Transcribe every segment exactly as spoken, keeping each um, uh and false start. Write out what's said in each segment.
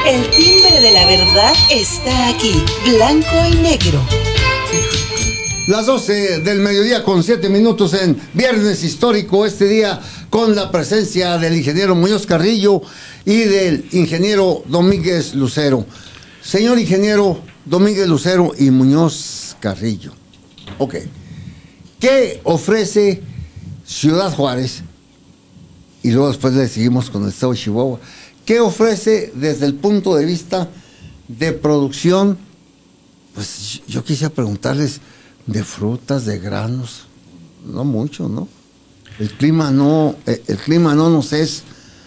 El timbre de la verdad está aquí, blanco y negro. Las doce del mediodía con siete minutos en Viernes Histórico, este día con la presencia del ingeniero Muñoz Carrillo y del ingeniero Domínguez Lucero. Señor ingeniero Domínguez Lucero y Muñoz Carrillo, ok, ¿qué ofrece Ciudad Juárez? Y luego después le seguimos con el estado de Chihuahua. ¿Qué ofrece desde el punto de vista de producción? Pues yo quisiera preguntarles de frutas, de granos, no mucho, ¿no? El clima no, el clima no nos es,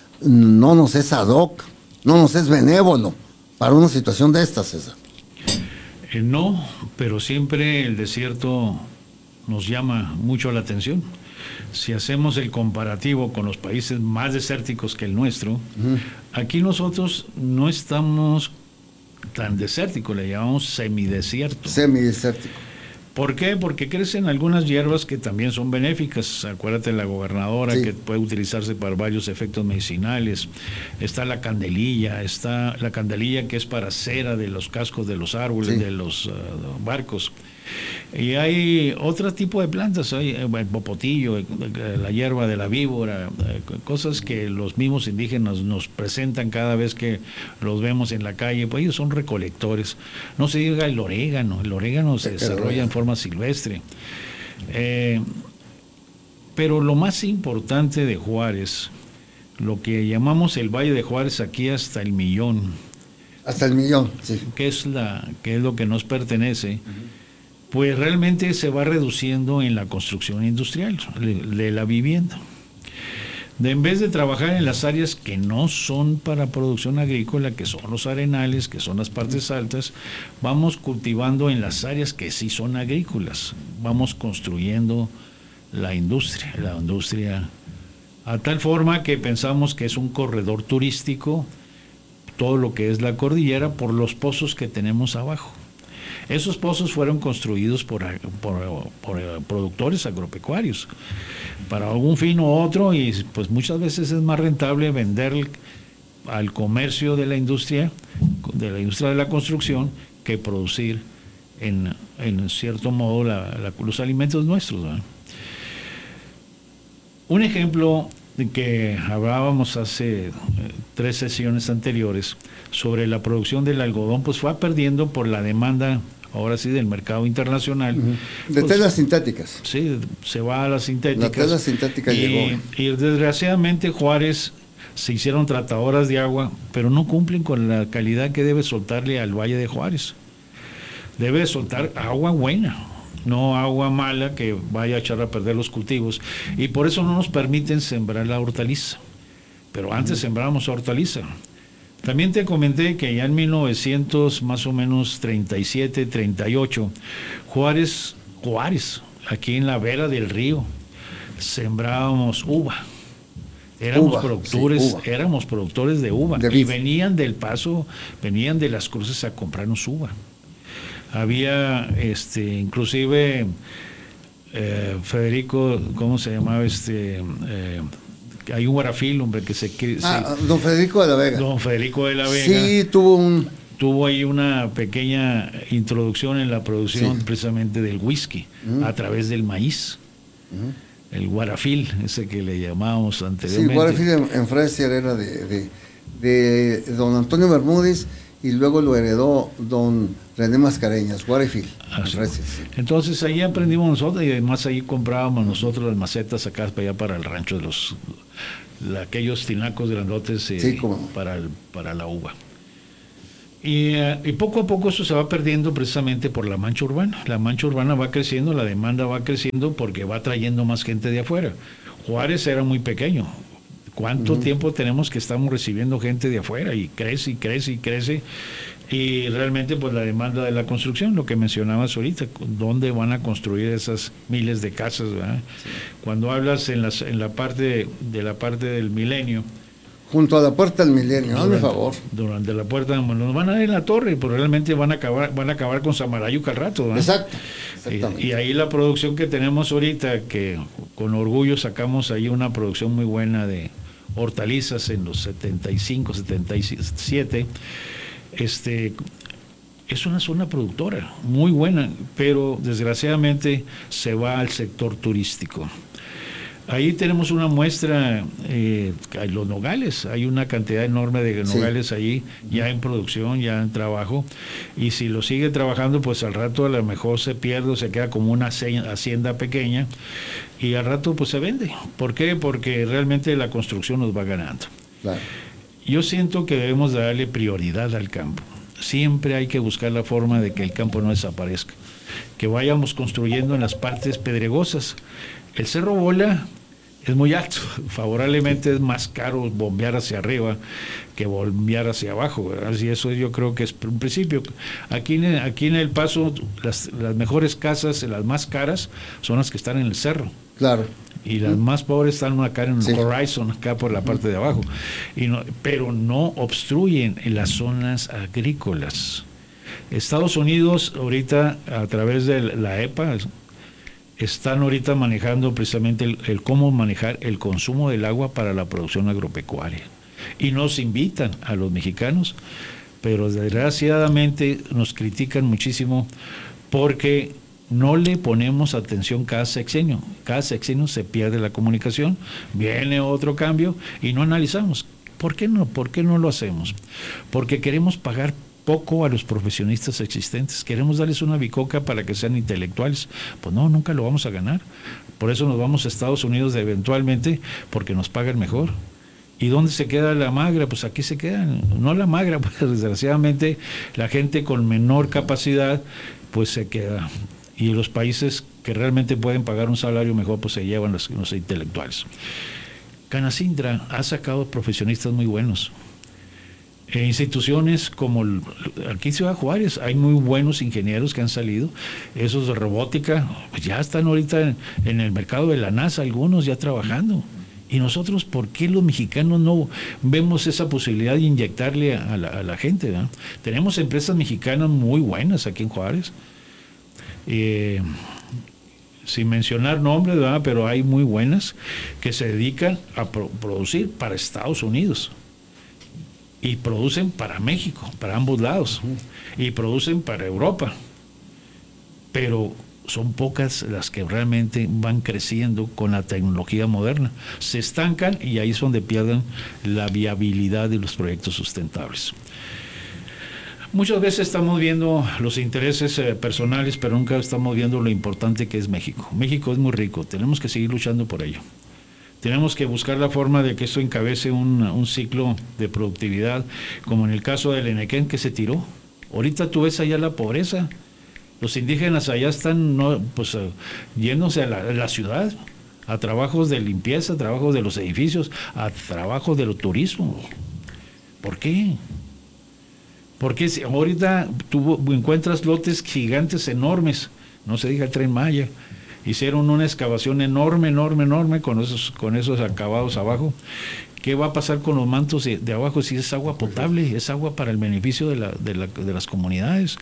no nos es ad hoc, no nos es benévolo para una situación de esta, César. Eh, no, pero siempre el desierto nos llama mucho la atención. Si hacemos el comparativo con los países más desérticos que el nuestro, uh-huh. Aquí nosotros no estamos tan desérticos, le llamamos semidesierto. Semidesértico. ¿Por qué? Porque crecen algunas hierbas que también son benéficas. Acuérdate de la gobernadora, sí, que puede utilizarse para varios efectos medicinales. Está la candelilla, está la candelilla que es para cera de los cascos de los árboles, sí, de los uh, barcos. Y hay otro tipo de plantas, hay el popotillo, la hierba de la víbora, cosas que los mismos indígenas nos presentan cada vez que los vemos en la calle. Pues ellos son recolectores. No se diga el orégano, el orégano se desarrolla en forma silvestre. Eh, pero lo más importante de Juárez, lo que llamamos el Valle de Juárez aquí hasta el Millón. Hasta el Millón, sí. Que es, la, que es lo que nos pertenece. Uh-huh. Pues realmente se va reduciendo en la construcción industrial de la vivienda. De, en vez de trabajar en las áreas que no son para producción agrícola, que son los arenales, que son las partes altas, vamos cultivando en las áreas que sí son agrícolas. Vamos construyendo la industria, la industria a tal forma que pensamos que es un corredor turístico, todo lo que es la cordillera, por los pozos que tenemos abajo. Esos pozos fueron construidos por, por, por productores agropecuarios para algún fin u otro, y pues muchas veces es más rentable vender al comercio de la industria, de la industria de la construcción, que producir en, en cierto modo la, la, los alimentos nuestros, ¿verdad? Un ejemplo de que hablábamos hace eh, tres sesiones anteriores sobre la producción del algodón, pues fue perdiendo por la demanda, ahora sí, del mercado internacional. Uh-huh. De pues, telas sintéticas. Sí, se va a las sintéticas. La tela sintética y, llegó. Y desgraciadamente Juárez se hicieron tratadoras de agua, pero no cumplen con la calidad que debe soltarle al Valle de Juárez. Debe soltar agua buena, no agua mala que vaya a echar a perder los cultivos, y por eso no nos permiten sembrar la hortaliza. Pero antes uh-huh. sembrábamos hortaliza. También te comenté que ya en mil novecientos, más o menos treinta y siete, treinta y ocho, Juárez, Juárez, aquí en la vera del río, sembrábamos uva. Éramos uva, productores, sí, uva. éramos productores de uva. De y venían del Paso, venían de las Cruces a comprarnos uva. Había, este, inclusive, eh, Federico, ¿cómo se llamaba este? Eh, hay un guarafil, hombre, que se... Que, ah, se, don Federico de la Vega. Don Federico de la Vega. Sí, tuvo un... Tuvo ahí una pequeña introducción en la producción, sí, precisamente del whisky, uh-huh. a través del maíz. Uh-huh. El guarafil, ese que le llamábamos anteriormente. Sí, guarafil en, en Francia era de, de, de don Antonio Bermúdez, y luego lo heredó don René Mascareñas, Guarafil. Sí. Entonces ahí aprendimos nosotros, y además ahí comprábamos nosotros las macetas acá para allá para el rancho de los de aquellos tinacos grandotes, eh, sí, para, el, para la uva. Y, uh, y poco a poco eso se va perdiendo precisamente por la mancha urbana. La mancha urbana va creciendo, la demanda va creciendo porque va trayendo más gente de afuera. Juárez era muy pequeño. ¿Cuánto uh-huh. tiempo tenemos que estamos recibiendo gente de afuera? Y crece y crece y crece. Y realmente pues la demanda de la construcción, lo que mencionabas ahorita, ¿dónde van a construir esas miles de casas, ¿verdad? Sí. Cuando hablas en, las, en la parte de la parte del milenio, junto a la puerta del milenio, hazme favor. Durante la puerta, nos van a dar en la torre, pero realmente van a acabar, van a acabar con Samarayuca al rato, ¿verdad? Exacto. Y, y ahí la producción que tenemos ahorita, que con orgullo sacamos ahí una producción muy buena de hortalizas en los setenta y cinco, setenta y siete, este, es una zona productora muy buena, pero desgraciadamente se va al sector turístico. Ahí tenemos una muestra, eh, los nogales, hay una cantidad enorme de nogales sí. allí, ya en producción, ya en trabajo, y si lo sigue trabajando, pues al rato a lo mejor se pierde o se queda como una hacienda pequeña, y al rato pues se vende. ¿Por qué? Porque realmente la construcción nos va ganando. Claro. Yo siento que debemos darle prioridad al campo. Siempre hay que buscar la forma de que el campo no desaparezca, que vayamos construyendo en las partes pedregosas. El Cerro Bola es muy alto, favorablemente es más caro bombear hacia arriba que bombear hacia abajo, ¿verdad? Y eso yo creo que es un principio. Aquí en, aquí en El Paso, las, las mejores casas, las más caras, son las que están en el cerro. Claro. Y las más pobres están acá en el sí. Horizon, acá por la parte de abajo. Y no, pero no obstruyen en las zonas agrícolas. Estados Unidos, ahorita, a través de la E P A, están ahorita manejando precisamente el, el cómo manejar el consumo del agua para la producción agropecuaria. Y nos invitan a los mexicanos, pero desgraciadamente nos critican muchísimo porque no le ponemos atención cada sexenio. Cada sexenio se pierde la comunicación, viene otro cambio y no analizamos. ¿Por qué no? ¿Por qué no lo hacemos? Porque queremos pagar poco a los profesionistas existentes. Queremos darles una bicoca para que sean intelectuales. Pues no, nunca lo vamos a ganar. Por eso nos vamos a Estados Unidos eventualmente, porque nos pagan mejor. ¿Y dónde se queda la magra? Pues aquí se quedan. No la magra, pues desgraciadamente la gente con menor capacidad pues se queda. Y los países que realmente pueden pagar un salario mejor pues se llevan los, los intelectuales. Canacintra ha sacado profesionistas muy buenos. E instituciones como el, aquí en Ciudad Juárez hay muy buenos ingenieros que han salido, esos de robótica pues ya están ahorita en, en el mercado de la NASA, algunos ya trabajando. Y nosotros, ¿por qué los mexicanos no vemos esa posibilidad de inyectarle a la, a la gente, ¿no? Tenemos empresas mexicanas muy buenas aquí en Juárez, eh, sin mencionar nombres, ¿verdad? Pero hay muy buenas que se dedican a pro- producir para Estados Unidos. Y producen para México, para ambos lados, y producen para Europa, pero son pocas las que realmente van creciendo con la tecnología moderna. Se estancan y ahí es donde pierden la viabilidad de los proyectos sustentables. Muchas veces estamos viendo los intereses eh, personales, pero nunca estamos viendo lo importante que es México. México es muy rico, tenemos que seguir luchando por ello. Tenemos que buscar la forma de que esto encabece un, un ciclo de productividad, como en el caso del Enequén que se tiró. Ahorita tú ves allá la pobreza. Los indígenas allá están no, pues, uh, yéndose a la, a la ciudad, a trabajos de limpieza, a trabajos de los edificios, a trabajos del turismo. ¿Por qué? Porque si ahorita tú encuentras lotes gigantes enormes, no se diga el Tren Maya. Hicieron una excavación enorme, enorme, enorme con esos, con esos acabados abajo. ¿Qué va a pasar con los mantos de, de abajo si es agua potable? Es agua para el beneficio de, la, de, la, de las comunidades.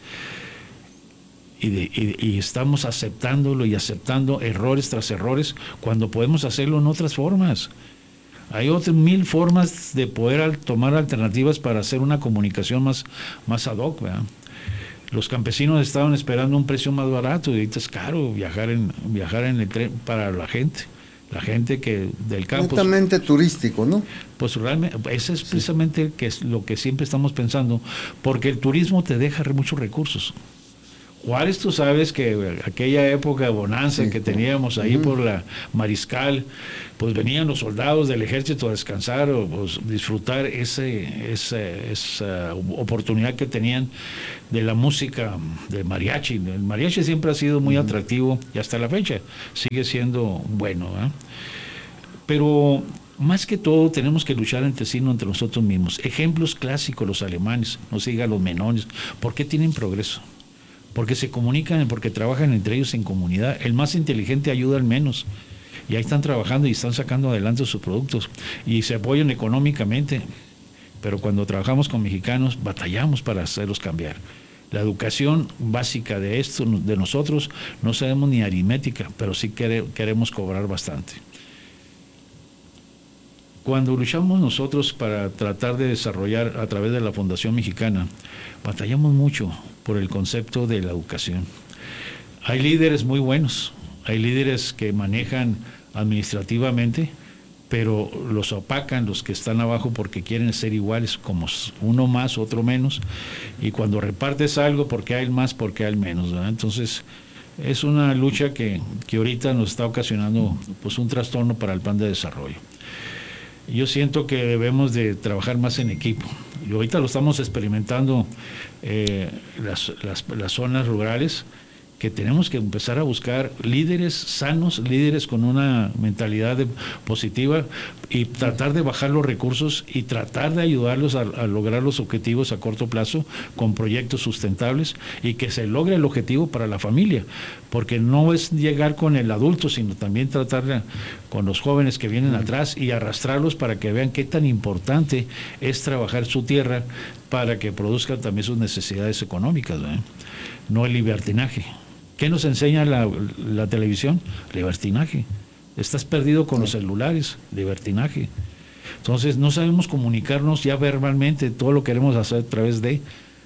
Y, de, y, y estamos aceptándolo y aceptando errores tras errores cuando podemos hacerlo en otras formas. Hay otras mil formas de poder tomar alternativas para hacer una comunicación más, más ad hoc, ¿verdad? Los campesinos estaban esperando un precio más barato y ahorita es caro viajar en viajar en el tren para la gente, la gente que del campo. Netamente turístico, ¿no? Pues realmente, eso es precisamente sí. que es lo que siempre estamos pensando, porque el turismo te deja muchos recursos. Juárez, tú sabes que aquella época de bonanza sí, que teníamos ahí uh-huh. por la Mariscal, pues venían los soldados del ejército a descansar o pues, disfrutar ese, ese, esa oportunidad que tenían de la música de mariachi. El mariachi siempre ha sido muy uh-huh. atractivo y hasta la fecha sigue siendo bueno, ¿eh? Pero más que todo tenemos que luchar entre sí, no entre nosotros mismos. Ejemplos clásicos, los alemanes, no se diga los menones, ¿por qué tienen progreso? Porque se comunican, porque trabajan entre ellos en comunidad. El más inteligente ayuda al menos. Y ahí están trabajando y están sacando adelante sus productos. Y se apoyan económicamente. Pero cuando trabajamos con mexicanos, batallamos para hacerlos cambiar. La educación básica de esto, de nosotros, no sabemos ni aritmética, pero sí queremos cobrar bastante. cuando luchamos nosotros para tratar de desarrollar a través de la Fundación Mexicana, batallamos mucho por el concepto de la educación. Hay líderes muy buenos, hay líderes que manejan administrativamente, pero los opacan los que están abajo porque quieren ser iguales, como uno más, otro menos, y cuando repartes algo, porque hay más, porque hay menos, ¿verdad? Entonces, es una lucha que, que ahorita nos está ocasionando pues un trastorno para el plan de desarrollo. Yo siento que debemos de trabajar más en equipo, y ahorita lo estamos experimentando eh, las, las, las zonas rurales, que tenemos que empezar a buscar líderes sanos, líderes con una mentalidad de, positiva, y tratar de bajar los recursos y tratar de ayudarlos a, a lograr los objetivos a corto plazo con proyectos sustentables y que se logre el objetivo para la familia, porque no es llegar con el adulto, sino también tratar de, con los jóvenes que vienen atrás y arrastrarlos para que vean qué tan importante es trabajar su tierra para que produzcan también sus necesidades económicas, ¿eh? No el libertinaje. ¿Qué nos enseña la, la televisión? Libertinaje. Estás perdido con los celulares, libertinaje. Entonces no sabemos comunicarnos ya verbalmente, todo lo queremos hacer a través de...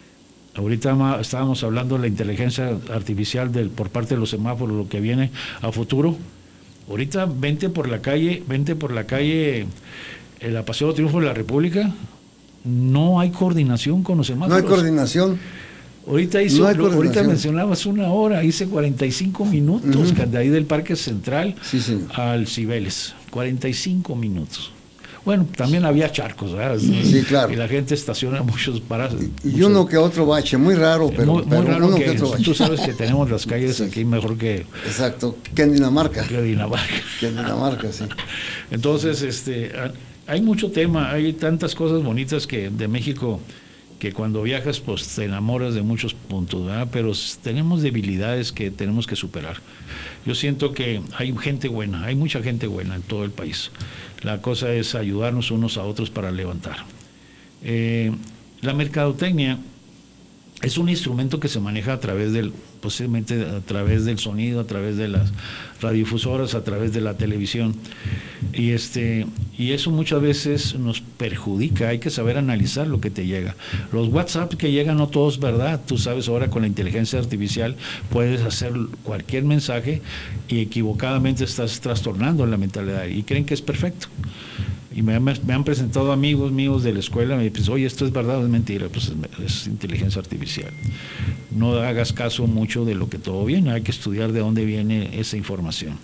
Ahorita estábamos hablando de la inteligencia artificial del, por parte de los semáforos, lo que viene a futuro. Ahorita vente por la calle, vente por la calle, en la Paseo Triunfo de la República, no hay coordinación con los semáforos. No hay coordinación. Ahorita, hizo, no ahorita mencionabas una hora, hice cuarenta y cinco minutos, uh-huh. de ahí del Parque Central sí, sí. al Cibeles, cuarenta y cinco minutos. Bueno, también había charcos, ¿verdad? Sí, claro. Y la gente estaciona muchos parados. Y, y uno que otro bache, muy raro, pero, muy, pero muy raro uno que, que otro bache. Tú sabes que tenemos las calles sí. aquí mejor que... Exacto, que en Dinamarca. Que en Dinamarca. Que en Dinamarca, sí. Entonces, este, hay mucho tema, hay tantas cosas bonitas que de México... que cuando viajas pues te enamoras de muchos puntos, ¿verdad? Pero tenemos debilidades que tenemos que superar. Yo siento que hay gente buena, hay mucha gente buena en todo el país. La cosa es ayudarnos unos a otros para levantar. Eh, la mercadotecnia es un instrumento que se maneja a través del, posiblemente a través del sonido, a través de las radiodifusoras, a través de la televisión. Y este, y eso muchas veces nos perjudica, hay que saber analizar lo que te llega. Los WhatsApp que llegan no todo es verdad, tú sabes, ahora con la inteligencia artificial puedes hacer cualquier mensaje y equivocadamente estás trastornando la mentalidad y creen que es perfecto. Y me han, me han presentado amigos míos de la escuela, me dicen, oye, ¿esto es verdad o es mentira? Pues es, es inteligencia artificial. No hagas caso mucho de lo que todo viene, hay que estudiar de dónde viene esa información.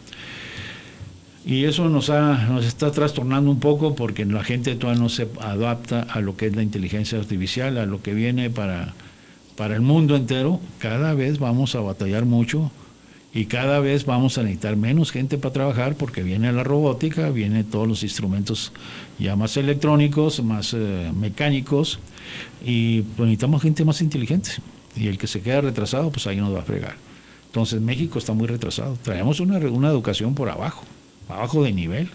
Y eso nos, ha, nos está trastornando un poco porque la gente todavía no se adapta a lo que es la inteligencia artificial, a lo que viene para, para el mundo entero. Cada vez vamos a batallar mucho. Y cada vez vamos a necesitar menos gente para trabajar porque viene la robótica, vienen todos los instrumentos ya más electrónicos, más eh, mecánicos, y pues, necesitamos gente más inteligente. Y el que se queda retrasado, pues ahí nos va a fregar. Entonces México está muy retrasado. Traemos una, una educación por abajo, abajo de nivel.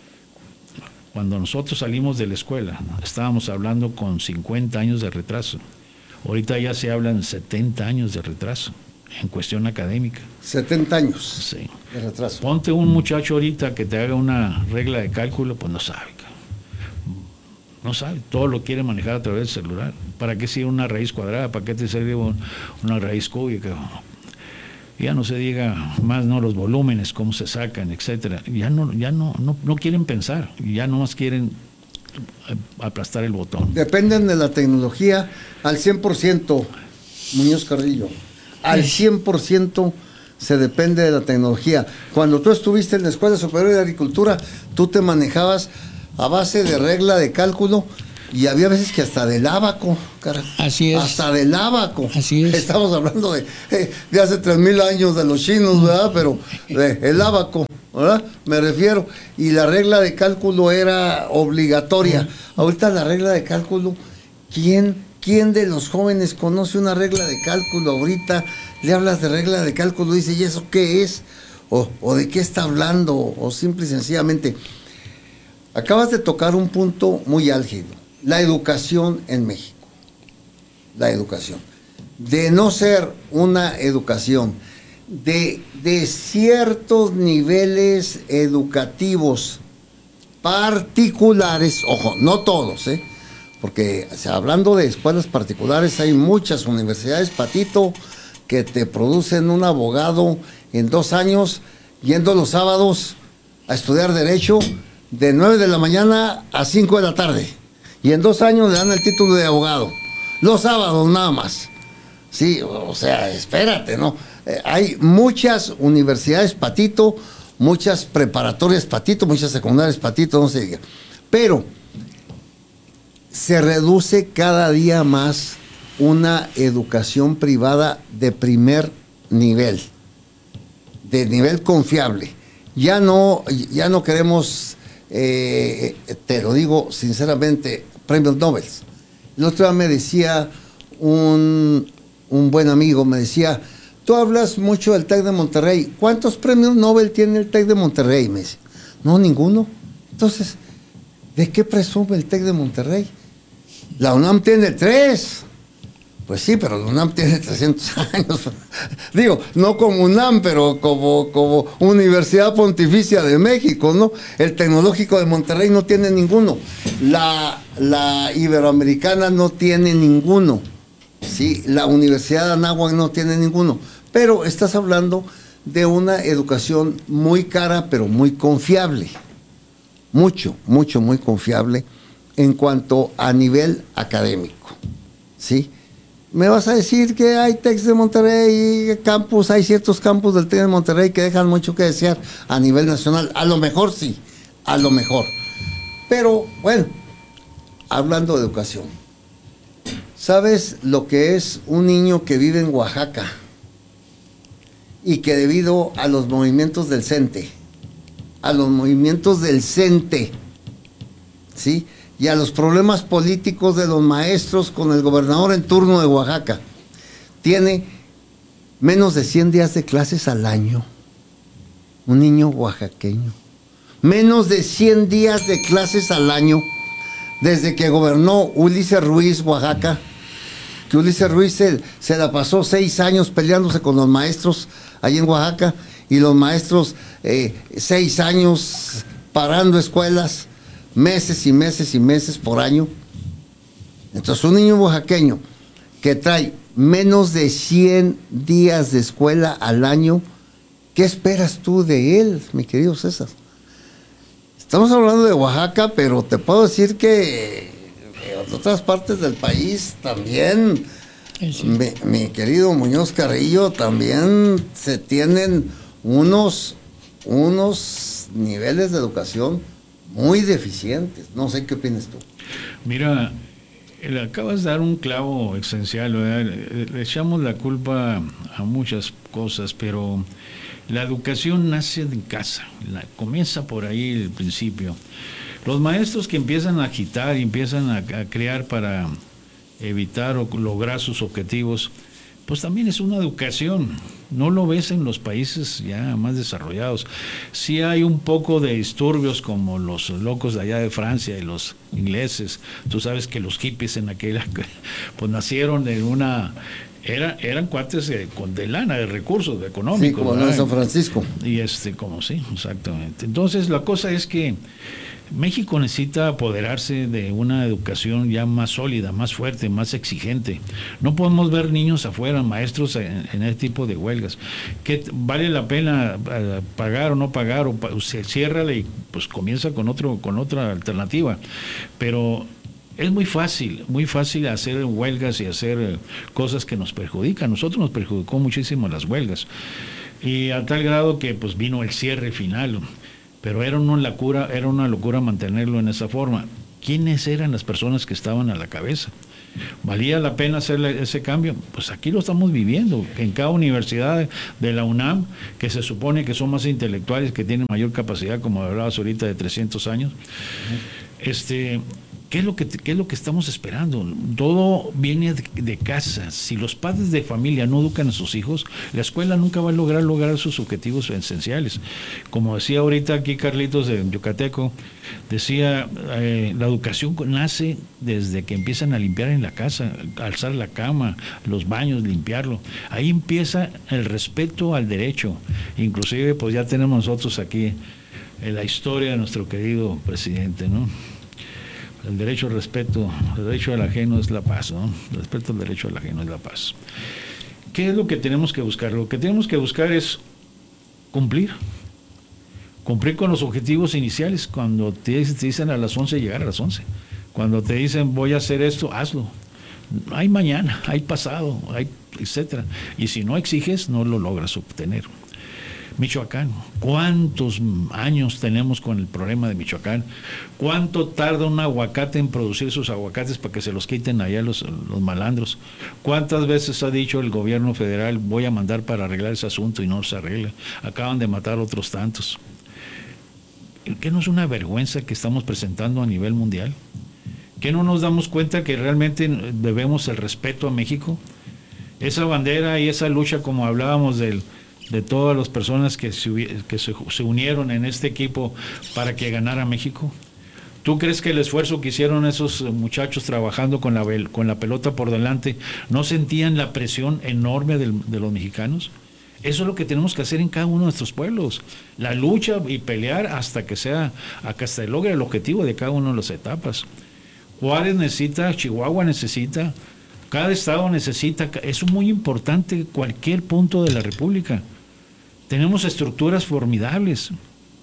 Cuando nosotros salimos de la escuela, estábamos hablando con cincuenta años de retraso. Ahorita ya se hablan setenta años de retraso. En cuestión académica. setenta años sí. de retraso. Ponte un muchacho ahorita que te haga una regla de cálculo, pues no sabe. No sabe, todo lo quiere manejar a través del celular. ¿Para qué sirve una raíz cuadrada? ¿Para qué te sirve una raíz cúbica? Ya no se diga más, no, los volúmenes, cómo se sacan, etcétera. Ya no, ya no, no, no quieren pensar, ya no más quieren aplastar el botón. Dependen de la tecnología al cien por ciento, Muñoz Carrillo. Al cien por ciento se depende de la tecnología. Cuando tú estuviste en la Escuela Superior de Agricultura, tú te manejabas a base de regla de cálculo y había veces que hasta del ábaco, cara. Así es. Hasta del ábaco. Así es. Estamos hablando de, de hace tres mil años de los chinos, ¿verdad? Pero de, el ábaco, ¿verdad? Me refiero. Y la regla de cálculo era obligatoria. Ahorita la regla de cálculo, ¿quién? ¿Quién de los jóvenes conoce una regla de cálculo? Ahorita le hablas de regla de cálculo y dice, ¿y eso qué es? O, o de qué está hablando, o simple y sencillamente. Acabas de tocar un punto muy álgido, la educación en México. La educación. De no ser una educación, de, de ciertos niveles educativos particulares, ojo, no todos, ¿eh? Porque o sea, hablando de escuelas particulares, hay muchas universidades, Patito, que te producen un abogado en dos años, yendo los sábados a estudiar Derecho de nueve de la mañana a cinco de la tarde. Y en dos años le dan el título de abogado. Los sábados nada más. Sí, o sea, espérate, ¿no? Eh, hay muchas universidades Patito, muchas preparatorias Patito, muchas secundarias Patito, no se diga. Pero se reduce cada día más una educación privada de primer nivel, de nivel confiable. Ya no, ya no queremos, eh, te lo digo sinceramente, premios Nobel. El otro día me decía un, un buen amigo, me decía, tú hablas mucho del TEC de Monterrey, ¿cuántos premios Nobel tiene el TEC de Monterrey? Me dice, no, ninguno. Entonces, ¿de qué presume el TEC de Monterrey? La UNAM tiene tres. Pues sí, pero la UNAM tiene trescientos años. Digo, no como UNAM, pero como, como Universidad Pontificia de México, ¿no? El Tecnológico de Monterrey no tiene ninguno. La, la Iberoamericana no tiene ninguno. Sí, la Universidad de Anáhuac no tiene ninguno. Pero estás hablando de una educación muy cara, pero muy confiable. Mucho, mucho, muy confiable en cuanto a nivel académico. ¿Sí? Me vas a decir que hay TECs de Monterrey, campus, hay ciertos campus del TEC de Monterrey que dejan mucho que desear a nivel nacional. A lo mejor sí, a lo mejor. Pero, bueno, hablando de educación, ¿sabes lo que es un niño que vive en Oaxaca y que debido a los movimientos del CENTE, a los movimientos del CENTE, ¿sí?, y a los problemas políticos de los maestros con el gobernador en turno de Oaxaca, tiene menos de cien días de clases al año? Un niño oaxaqueño. Menos de cien días de clases al año desde que gobernó Ulises Ruiz Oaxaca, que Ulises Ruiz se, se la pasó seis años peleándose con los maestros ahí en Oaxaca, y los maestros eh, seis años parando escuelas, meses y meses y meses por año. Entonces, un niño oaxaqueño que trae menos de cien días de escuela al año, ¿qué esperas tú de él, mi querido César? Estamos hablando de Oaxaca, pero te puedo decir que en otras partes del país también, sí. mi, mi querido Muñoz Carrillo, también se tienen unos, unos niveles de educación muy deficientes. No sé qué opinas tú. Mira, le acabas de dar un clavo esencial, ¿verdad? Le, le echamos la culpa a muchas cosas, pero la educación nace en casa, la, comienza por ahí el principio. Los maestros que empiezan a agitar y empiezan a, a crear para evitar o lograr sus objetivos, pues también es una educación. No lo ves en los países ya más desarrollados. Sí hay un poco de disturbios como los locos de allá de Francia y los ingleses. Tú sabes que los hippies en aquella, pues nacieron en una... Era, eran cuates de, con de lana, de recursos económicos. Sí, como en San Francisco. Y este, como sí, exactamente. Entonces la cosa es que México necesita apoderarse de una educación ya más sólida, más fuerte, más exigente. No podemos ver niños afuera, maestros en, en este tipo de huelgas. ¿Qué vale la pena uh, pagar o no pagar? O pa, se cierra y pues comienza con otro, con otra alternativa. Pero es muy fácil, muy fácil hacer huelgas y hacer uh, cosas que nos perjudican. A nosotros nos perjudicó muchísimo las huelgas. Y a tal grado que pues vino el cierre final. Pero era una locura, era una locura mantenerlo en esa forma. ¿Quiénes eran las personas que estaban a la cabeza? ¿Valía la pena hacer ese cambio? Pues aquí lo estamos viviendo. En cada universidad de la UNAM, que se supone que son más intelectuales, que tienen mayor capacidad, como hablabas ahorita, de trescientos años, este... ¿Qué es lo que qué es lo que estamos esperando? Todo viene de, de casa. Si los padres de familia no educan a sus hijos, la escuela nunca va a lograr lograr sus objetivos esenciales. Como decía ahorita aquí Carlitos de Yucateco, decía, eh, la educación nace desde que empiezan a limpiar en la casa, alzar la cama, los baños, limpiarlo. Ahí empieza el respeto al derecho. Inclusive, pues ya tenemos nosotros aquí en la historia de nuestro querido presidente, ¿no? El derecho al respeto, el derecho al ajeno es la paz, ¿no? El respeto al derecho al ajeno es la paz. ¿Qué es lo que tenemos que buscar? Lo que tenemos que buscar es cumplir. Cumplir con los objetivos iniciales. Cuando te, te dicen a las once, llegar a las once. Cuando te dicen voy a hacer esto, hazlo. Hay mañana, hay pasado, hay etcétera. Y si no exiges, no lo logras obtener. Michoacán, ¿cuántos años tenemos con el problema de Michoacán? ¿Cuánto tarda un aguacate en producir sus aguacates para que se los quiten allá los, los malandros? ¿Cuántas veces ha dicho el gobierno federal voy a mandar para arreglar ese asunto y no se arregla? Acaban de matar otros tantos. ¿Qué no es una vergüenza que estamos presentando a nivel mundial? ¿Qué no nos damos cuenta que realmente debemos el respeto a México? Esa bandera y esa lucha, como hablábamos del de todas las personas que, se, que se, se unieron en este equipo para que ganara México. ¿Tú crees que el esfuerzo que hicieron esos muchachos trabajando con la, con la pelota por delante no sentían la presión enorme del, de los mexicanos? Eso es lo que tenemos que hacer en cada uno de nuestros pueblos, la lucha y pelear hasta que sea, hasta que se logre el objetivo de cada una de las etapas. Juárez necesita, Chihuahua necesita, cada estado necesita, es muy importante cualquier punto de la República. Tenemos estructuras formidables.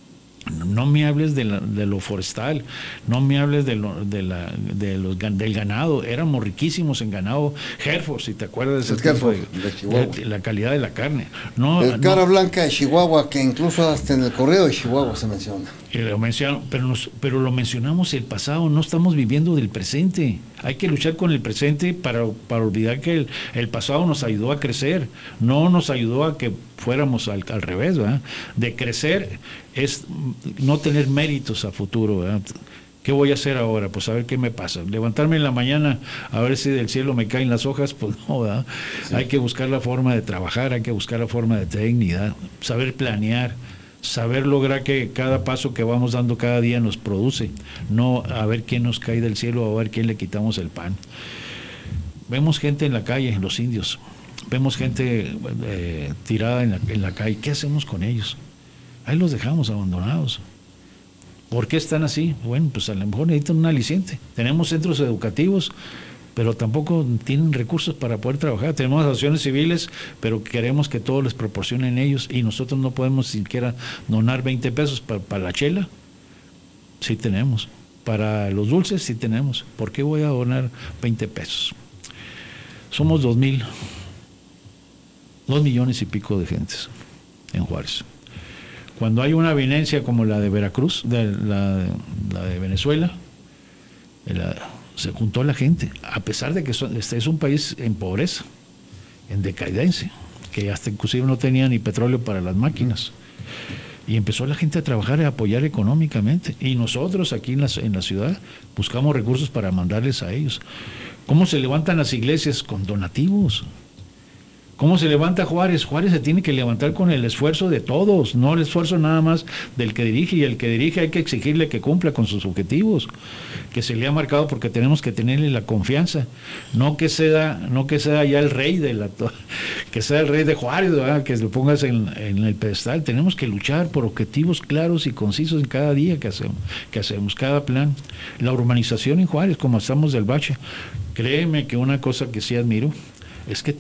No me hables de, la, de lo forestal, no me hables de, lo, de, la, de los, del ganado. Éramos riquísimos en ganado Hereford, si te acuerdas de, ese tipo de, de, Chihuahua. de la calidad de la carne. No, el cara no, blanca de Chihuahua, que incluso hasta en el correo de Chihuahua se menciona. Y lo menciono, pero, nos, pero lo mencionamos el pasado, no estamos viviendo del presente. Hay que luchar con el presente para, para olvidar que el, el pasado nos ayudó a crecer, no nos ayudó a que fuéramos al, al revés, ¿verdad? De crecer es no tener méritos a futuro, ¿verdad? ¿Qué voy a hacer ahora? Pues a ver qué me pasa. Levantarme en la mañana a ver si del cielo me caen las hojas, pues no, ¿verdad? Sí. Hay que buscar la forma de trabajar, hay que buscar la forma de tener dignidad, saber planear, saber lograr que cada paso que vamos dando cada día nos produce, no a ver quién nos cae del cielo, a ver quién le quitamos el pan. Vemos gente en la calle, los indios, vemos gente eh, tirada en la, en la calle. ¿Qué hacemos con ellos? Ahí los dejamos abandonados. ¿Por qué están así? Bueno, pues a lo mejor necesitan un aliciente. Tenemos centros educativos, pero tampoco tienen recursos para poder trabajar. Tenemos asociaciones civiles, pero queremos que todos les proporcionen ellos, y nosotros no podemos siquiera donar veinte pesos para, para la chela. Sí tenemos. Para los dulces sí tenemos. ¿Por qué voy a donar veinte pesos? Somos dos mil, dos millones y pico de gentes en Juárez. Cuando hay una vivencia como la de Veracruz, de la, la de Venezuela, la, se juntó la gente, a pesar de que son, este es un país en pobreza, en decadencia, que hasta inclusive no tenía ni petróleo para las máquinas. Y empezó la gente a trabajar y a apoyar económicamente. Y nosotros aquí en la, en la ciudad buscamos recursos para mandarles a ellos. ¿Cómo se levantan las iglesias? Con donativos. ¿Cómo se levanta Juárez? Juárez se tiene que levantar con el esfuerzo de todos, no el esfuerzo nada más del que dirige, y el que dirige hay que exigirle que cumpla con sus objetivos, que se le ha marcado, porque tenemos que tenerle la confianza, no que sea, no que sea ya el rey de la, que sea el rey de Juárez, ¿verdad? Que lo pongas en, en el pedestal. Tenemos que luchar por objetivos claros y concisos en cada día que hacemos, que hacemos, cada plan. La urbanización en Juárez, como estamos del bache, créeme que una cosa que sí admiro es que